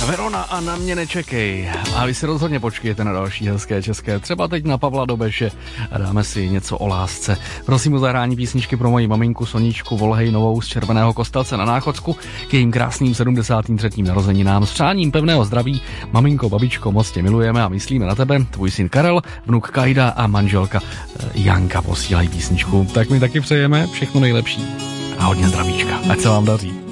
Verona a Na mě nečekej. A vy si rozhodně počkejte na další hezké české, třeba teď na Pavla Dobeše a dáme si něco o lásce. Prosím o zahrání písničky pro moji maminku Soníčku Volhejnovou z Červeného Kostelce na Náchodsku k jejím krásným 73. narozeninám. S přáním pevného zdraví, maminko, babičko, moc tě milujeme a myslíme na tebe. Tvůj syn Karel, vnuk Kajda a manželka Janka posílají písničku. Tak my taky přejeme všechno nejlepší a hodně zdravíčka. Ať se vám daří.